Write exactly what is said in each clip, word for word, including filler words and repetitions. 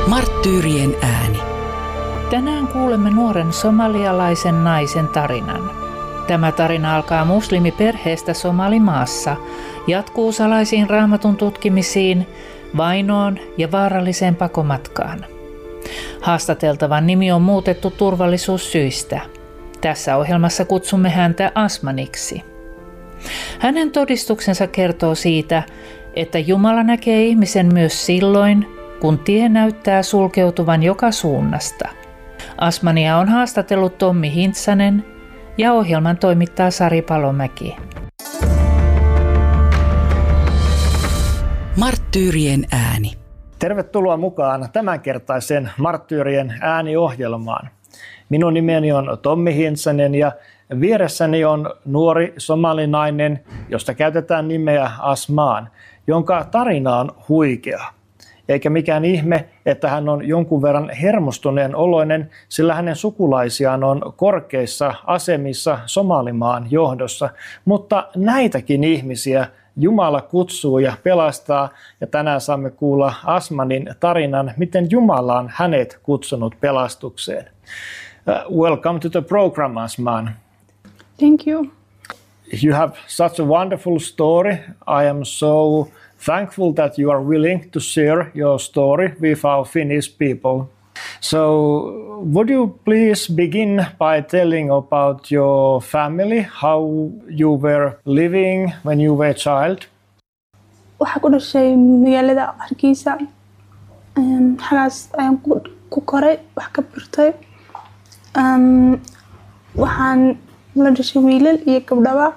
Marttyyrien ääni. Tänään kuulemme nuoren somalialaisen naisen tarinan. Tämä tarina alkaa muslimiperheestä Somalimaassa, jatkuu salaisiin raamatun tutkimisiin, vainoon ja vaaralliseen pakomatkaan. Haastateltavan nimi on muutettu turvallisuussyistä. Tässä ohjelmassa kutsumme häntä Asmaniksi. Hänen todistuksensa kertoo siitä, että Jumala näkee ihmisen myös silloin, kun tie näyttää sulkeutuvan joka suunnasta. Asmania on haastatellut Tommi Hintsanen ja ohjelman toimittaa Sari Palomäki. Marttyyrien ääni. Tervetuloa mukaan tämänkertaiseen Marttyyrien ääni-ohjelmaan. Minun nimeni on Tommi Hintsanen ja vieressäni on nuori somalinainen, josta käytetään nimeä Asmaan, jonka tarina on huikea. Eikä mikään ihme, että hän on jonkun verran hermostuneen oloinen, sillä hänen sukulaisiaan on korkeissa asemissa Somalimaan johdossa. Mutta näitäkin ihmisiä Jumala kutsuu ja pelastaa, ja tänään saamme kuulla Asmanin tarinan, miten Jumala on hänet kutsunut pelastukseen. Uh, welcome to the program, Asman. Thank you. You have such a wonderful story. I am so thankful that you are willing to share your story with our Finnish people. So, would you please begin by telling about your family, how you were living when you were a child? Waxaan ku dhashay magaalada Hargeysa. Xagaas ayaan ku koray, wax ka bartay. Waxaan la dhashay wiilal iyo gabdhaba.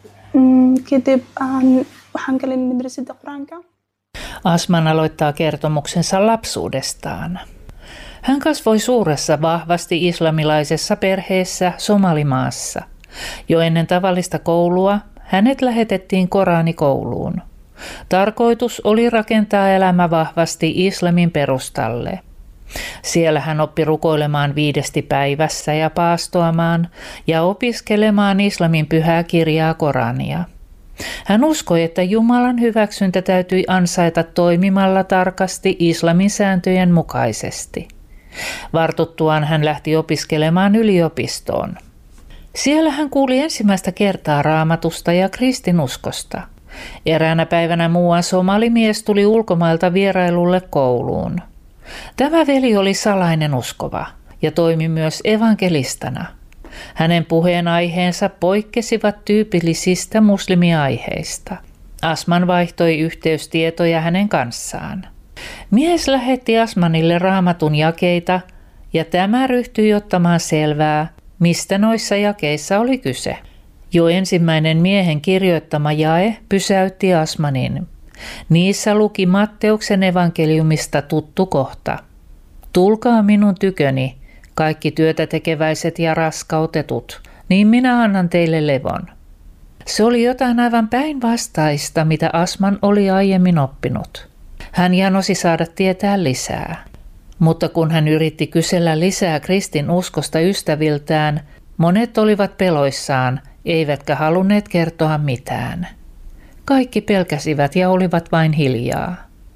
Kadib waxaan galay madrasada Quraanka. Asman aloittaa kertomuksensa lapsuudestaan. Hän kasvoi suuressa, vahvasti islamilaisessa perheessä Somalimaassa. Jo ennen tavallista koulua hänet lähetettiin Koranikouluun. Tarkoitus oli rakentaa elämä vahvasti islamin perustalle. Siellä hän oppi rukoilemaan viidesti päivässä ja paastoamaan ja opiskelemaan islamin pyhää kirjaa Korania. Hän uskoi, että Jumalan hyväksyntä täytyi ansaita toimimalla tarkasti islamin sääntöjen mukaisesti. Vartuttuaan hän lähti opiskelemaan yliopistoon. Siellä hän kuuli ensimmäistä kertaa raamatusta ja kristinuskosta. Eräänä päivänä muuan somalimies tuli ulkomailta vierailulle kouluun. Tämä veli oli salainen uskova ja toimi myös evankelistana. Hänen puheenaiheensa poikkesivat tyypillisistä muslimiaiheista. Asman vaihtoi yhteystietoja hänen kanssaan. Mies lähetti Asmanille raamatun jakeita ja tämä ryhtyi ottamaan selvää, mistä noissa jakeissa oli kyse. Jo ensimmäinen miehen kirjoittama jae pysäytti Asmanin. Niissä luki Matteuksen evankeliumista tuttu kohta. Tulkaa minun tyköni, kaikki työtä tekeväiset ja raskautetut, niin minä annan teille levon. Se oli jotain aivan päinvastaista, mitä Asman oli aiemmin oppinut. Hän janosi saada tietää lisää. Mutta kun hän yritti kysellä lisää kristin uskosta ystäviltään, monet olivat peloissaan, eivätkä halunneet kertoa mitään. Kaikki pelkäsivät ja olivat vain hiljaa.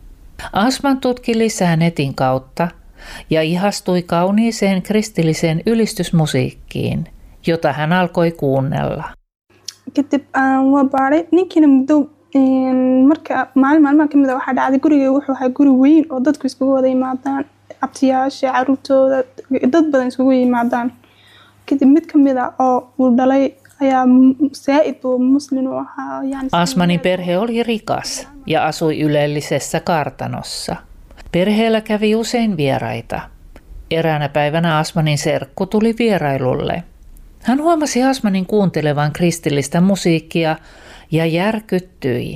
Asman tutki lisää netin kautta ja ihastui kauniiseen kristilliseen ylistysmusiikkiin, jota hän alkoi kuunnella. Kadib waa baaray ninkina muddo marka maalin maalmaha kamid ah waxaa dhacday guriga wuxuu ahaa guri weyn oo dadku iskugu wada yimaadaan, abtiyaasha, carruurtooda, dad badan iskugu yimaadaan. Kadib mid kamid ah oo uu dhalay ayaa saaid oo muslim u ahaa. Asmanin perhe oli rikas ja asui ylellisessä kartanossa. Perheellä kävi usein vieraita. Eräänä päivänä Asmanin serkku tuli vierailulle. Hän huomasi Asmanin kuuntelevan kristillistä musiikkia ja järkyttyi.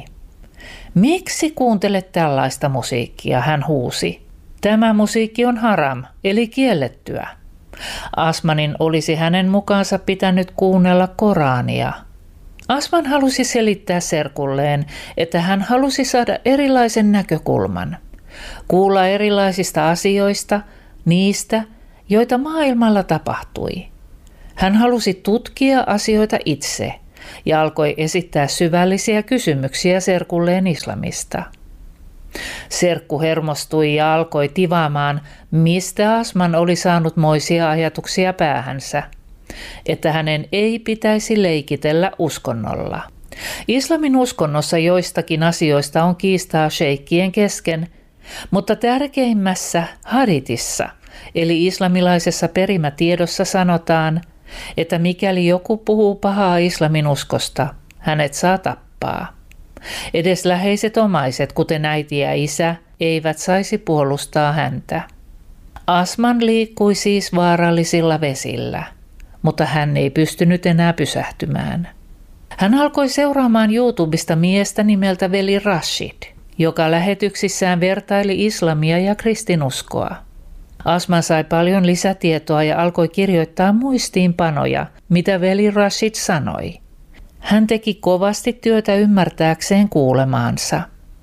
Miksi kuuntelet tällaista musiikkia, hän huusi. Tämä musiikki on haram, eli kiellettyä. Asmanin olisi hänen mukaansa pitänyt kuunnella Korania. Asman halusi selittää serkulleen, että hän halusi saada erilaisen näkökulman. Kuulla erilaisista asioista, niistä, joita maailmalla tapahtui. Hän halusi tutkia asioita itse ja alkoi esittää syvällisiä kysymyksiä serkulleen islamista. Serkku hermostui ja alkoi tivaamaan, mistä Asman oli saanut moisia ajatuksia päähänsä, että hänen ei pitäisi leikitellä uskonnolla. Islamin uskonnossa joistakin asioista on kiistaa sheikkien kesken, mutta tärkeimmässä haditissa, eli islamilaisessa perimätiedossa sanotaan, että mikäli joku puhuu pahaa islamin uskosta, hänet saa tappaa. Edes läheiset omaiset, kuten äiti ja isä, eivät saisi puolustaa häntä. Asman liikkui siis vaarallisilla vesillä, mutta hän ei pystynyt enää pysähtymään. Hän alkoi seuraamaan YouTubesta miestä nimeltä veli Rashid, joka lähetyksissään vertaili islamia ja kristinuskoa. Asman sai paljon lisätietoa ja alkoi kirjoittaa muistiinpanoja, mitä veli Rashid sanoi. Hän teki kovasti työtä ymmärtääkseen kuulemaansa.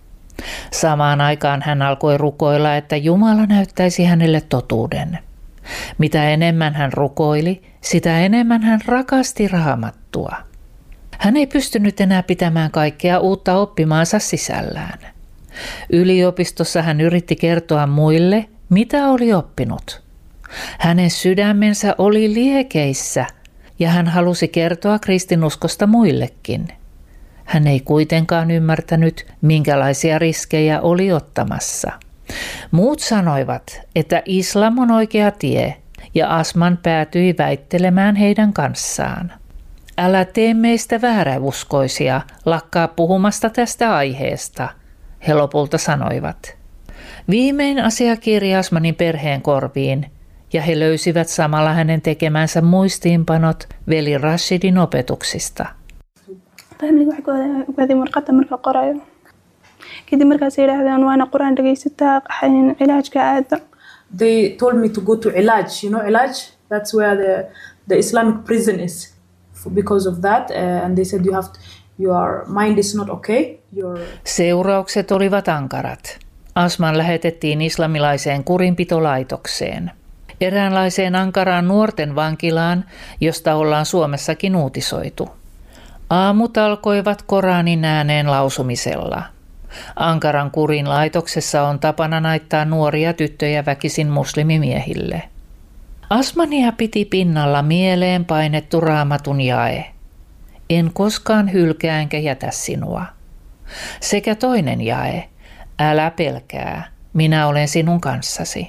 Samaan aikaan hän alkoi rukoilla, että Jumala näyttäisi hänelle totuuden. Mitä enemmän hän rukoili, sitä enemmän hän rakasti Raamattua. Hän ei pystynyt enää pitämään kaikkea uutta oppimaansa sisällään. Yliopistossa hän yritti kertoa muille, mitä oli oppinut. Hänen sydämensä oli liekeissä ja hän halusi kertoa kristinuskosta muillekin. Hän ei kuitenkaan ymmärtänyt, minkälaisia riskejä oli ottamassa. Muut sanoivat, että islam on oikea tie, ja Asman päätyi väittelemään heidän kanssaan. Älä tee meistä vääräuskoisia, lakkaa puhumasta tästä aiheesta, he lopulta sanoivat. Viimein asia kirjasi Asmanin perheen korviin, ja he löysivät samalla hänen tekemänsä muistiinpanot veli Rashidin opetuksista. Family waxay ku ogaadeen warqadda marka qorayo. Kadib markaas ay yiraahdeen waana quraan dhageysataa qaxayn cilaajka aada. They told me to go to Ilaj, you know Ilaj? That's where the the Islamic prison is. Because of that, uh, and they said you have to, your mind is not okay. Your... Seuraukset olivat ankarat. Asman lähetettiin islamilaiseen kurinpitolaitokseen. Eräänlaiseen ankaraan nuorten vankilaan, josta ollaan Suomessakin uutisoitu. Aamut alkoivat Koranin ääneen lausumisella. Ankaran kurin laitoksessa on tapana naittaa nuoria tyttöjä väkisin muslimimiehille. Asmania piti pinnalla mieleen painettu Raamatun jae. En koskaan hylkää enkä jätä sinua. Sekä toinen jae. Älä pelkää, minä olen sinun kanssasi.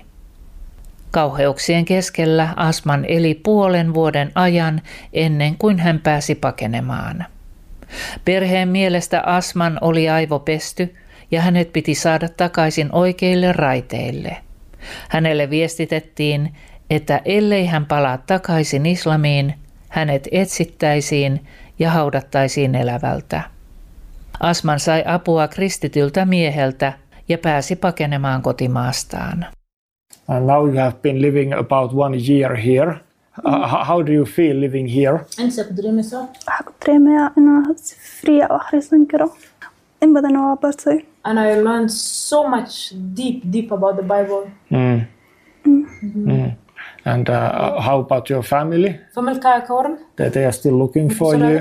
Kauheuksien keskellä Asman eli puolen vuoden ajan ennen kuin hän pääsi pakenemaan. Perheen mielestä Asman oli aivopesty ja hänet piti saada takaisin oikeille raiteille. Hänelle viestitettiin, että ellei hän palaa takaisin islamiin, hänet etsittäisiin ja haudattaisiin elävältä. Asman sai apua kristityltä mieheltä ja pääsi pakenemaan kotimaastaan. And now you have been living about one year here. Uh, how do you feel living here? Waxaa ku dareemayaa inaan si free ah u akhrisan karo. In badan waa bartay. And I learned so much deep, deep about the Bible. Mm. Mm. Mm. And uh, how about your family? Familkaaga ka waran? They, they are still looking for you.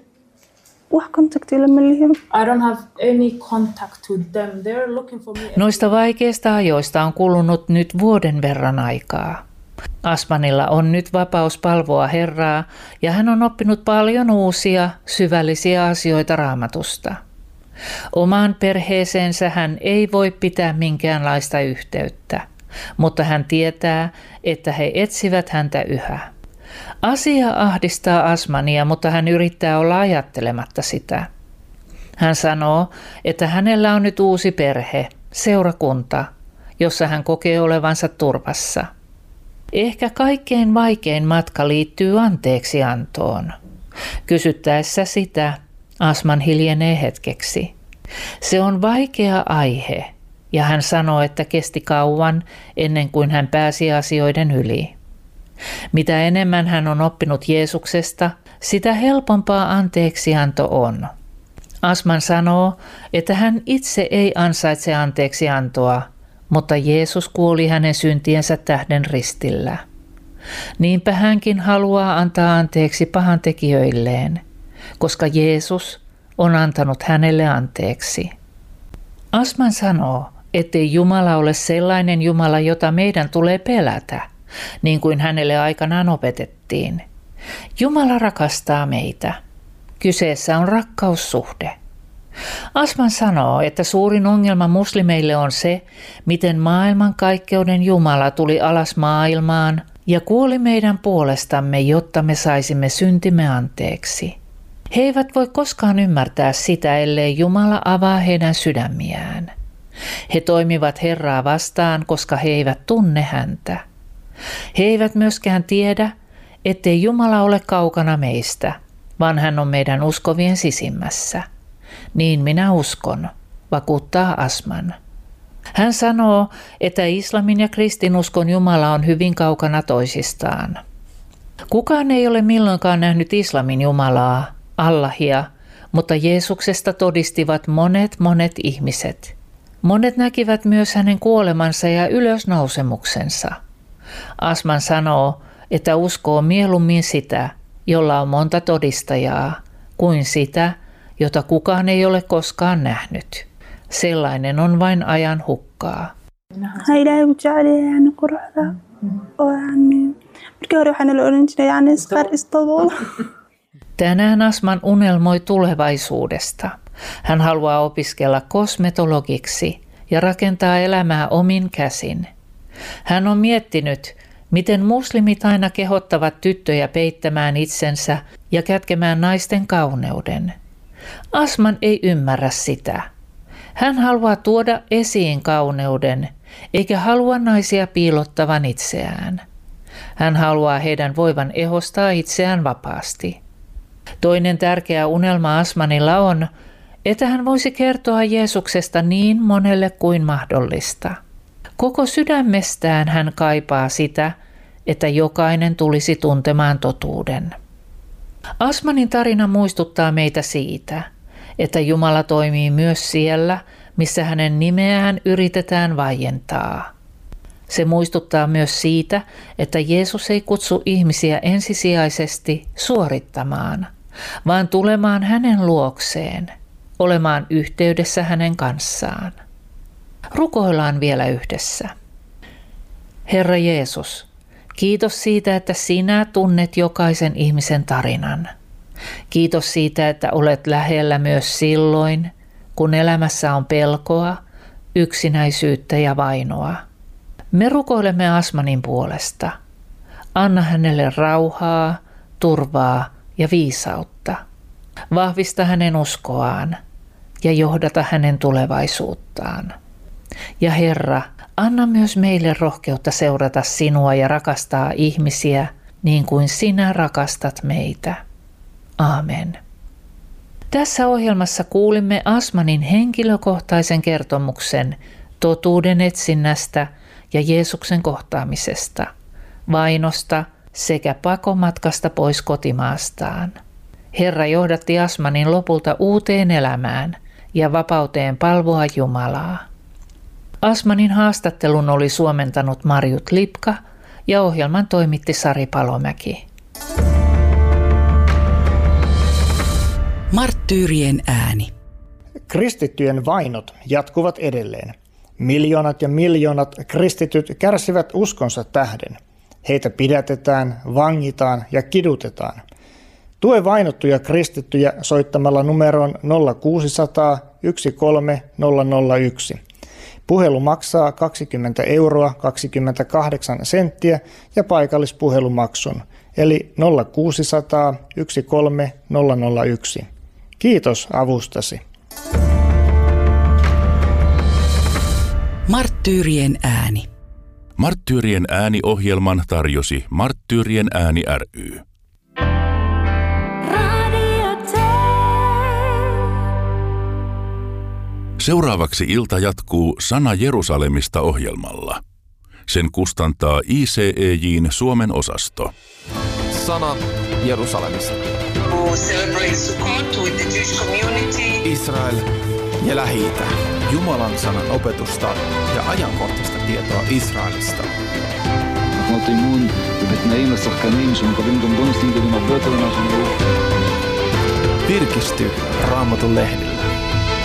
Wax contact lama lihin. I don't have any contact with them. They're looking for me. Noista vaikeista ajoista on kulunut nyt vuoden verran aikaa. Asmanilla on nyt vapaus palvoa Herraa ja hän on oppinut paljon uusia, syvällisiä asioita Raamatusta. Omaan perheeseensä hän ei voi pitää minkäänlaista yhteyttä, mutta hän tietää, että he etsivät häntä yhä. Asia ahdistaa Asmania, mutta hän yrittää olla ajattelematta sitä. Hän sanoo, että hänellä on nyt uusi perhe, seurakunta, jossa hän kokee olevansa turvassa. Ehkä kaikkein vaikein matka liittyy anteeksiantoon. Kysyttäessä sitä, Asman hiljenee hetkeksi. Se on vaikea aihe, ja hän sanoo, että kesti kauan ennen kuin hän pääsi asioiden yli. Mitä enemmän hän on oppinut Jeesuksesta, sitä helpompaa anteeksianto on. Asman sanoo, että hän itse ei ansaitse anteeksiantoa, mutta Jeesus kuoli hänen syntiensä tähden ristillä. Niinpä hänkin haluaa antaa anteeksi pahantekijöilleen, koska Jeesus on antanut hänelle anteeksi. Asman sanoo, ettei Jumala ole sellainen Jumala, jota meidän tulee pelätä, niin kuin hänelle aikanaan opetettiin. Jumala rakastaa meitä. Kyseessä on rakkaussuhde. Asman sanoo, että suurin ongelma muslimeille on se, miten maailmankaikkeuden Jumala tuli alas maailmaan ja kuoli meidän puolestamme, jotta me saisimme syntimme anteeksi. He eivät voi koskaan ymmärtää sitä, ellei Jumala avaa heidän sydämiään. He toimivat Herraa vastaan, koska he eivät tunne häntä. He eivät myöskään tiedä, ettei Jumala ole kaukana meistä, vaan hän on meidän uskovien sisimmässä. Niin minä uskon, vakuuttaa Asman. Hän sanoo, että islamin ja kristinuskon Jumala on hyvin kaukana toisistaan. Kukaan ei ole milloinkaan nähnyt islamin Jumalaa, Allahia, mutta Jeesuksesta todistivat monet monet ihmiset. Monet näkivät myös hänen kuolemansa ja ylösnousemuksensa. Asman sanoo, että uskoo mieluummin sitä, jolla on monta todistajaa, kuin sitä, jota kukaan ei ole koskaan nähnyt. Sellainen on vain ajan hukkaa. Tänään Asman unelmoi tulevaisuudesta. Hän haluaa opiskella kosmetologiksi ja rakentaa elämää omin käsin. Hän on miettinyt, miten muslimit aina kehottavat tyttöjä peittämään itsensä ja kätkemään naisten kauneuden. Asman ei ymmärrä sitä. Hän haluaa tuoda esiin kauneuden, eikä halua naisia piilottavan itseään. Hän haluaa heidän voivan ehostaa itseään vapaasti. Toinen tärkeä unelma Asmanilla on, että hän voisi kertoa Jeesuksesta niin monelle kuin mahdollista. Koko sydämestään hän kaipaa sitä, että jokainen tulisi tuntemaan totuuden. Asmanin tarina muistuttaa meitä siitä, että Jumala toimii myös siellä, missä hänen nimeään yritetään vaientaa. Se muistuttaa myös siitä, että Jeesus ei kutsu ihmisiä ensisijaisesti suorittamaan, vaan tulemaan hänen luokseen, olemaan yhteydessä hänen kanssaan. Rukoillaan vielä yhdessä. Herra Jeesus, kiitos siitä, että sinä tunnet jokaisen ihmisen tarinan. Kiitos siitä, että olet lähellä myös silloin, kun elämässä on pelkoa, yksinäisyyttä ja vainoa. Me rukoilemme Asmanin puolesta. Anna hänelle rauhaa, turvaa ja viisautta. Vahvista hänen uskoaan ja johdata hänen tulevaisuuttaan. Ja Herra, anna myös meille rohkeutta seurata sinua ja rakastaa ihmisiä niin kuin sinä rakastat meitä. Aamen. Tässä ohjelmassa kuulimme Asmanin henkilökohtaisen kertomuksen totuuden etsinnästä ja Jeesuksen kohtaamisesta, vainosta sekä pakomatkasta pois kotimaastaan. Herra johdatti Asmanin lopulta uuteen elämään ja vapauteen palvoa Jumalaa. Asmanin haastattelun oli suomentanut Marjut Lipka ja ohjelman toimitti Sari Palomäki. Marttyyrien ääni. Kristittyjen vainot jatkuvat edelleen. Miljoonat ja miljoonat kristityt kärsivät uskonsa tähden. Heitä pidätetään, vangitaan ja kidutetaan. Tue vainottuja kristittyjä soittamalla numeroon nolla kuusi nolla nolla yksi kolme nolla nolla yksi. Puhelu maksaa kaksikymmentä euroa kaksikymmentäkahdeksan senttiä ja paikallispuhelumaksun, eli nolla kuusi nolla nolla yksi kolme nolla nolla yksi. Kiitos avustasi. Marttyyrien ääni. Marttyyrien ääni-ohjelman tarjosi Marttyyrien ääni ry. Seuraavaksi ilta jatkuu Sana Jerusalemista -ohjelmalla. Sen kustantaa I C E J:n Suomen osasto. Sana Jerusalemista. Israel ja Lähi-itä. Jumalan sanan opetusta ja ajankohtaista tietoa Israelista. Virkisty Raamatun lehdessä.